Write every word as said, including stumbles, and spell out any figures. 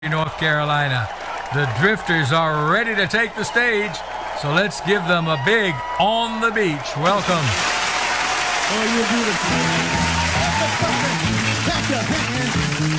North Carolina. The Drifters are ready to take the stage, so let's give them a big on the beach welcome. Oh, you're beautiful. Clap your hands.